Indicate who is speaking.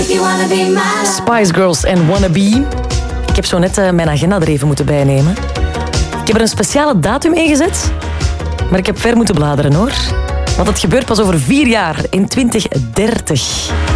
Speaker 1: Spice Girls en Wannabe. Ik heb zo net mijn agenda er even moeten bijnemen. Ik heb er een speciale datum in gezet, maar ik heb ver moeten bladeren hoor. Want het gebeurt pas over 4 jaar, in 2030.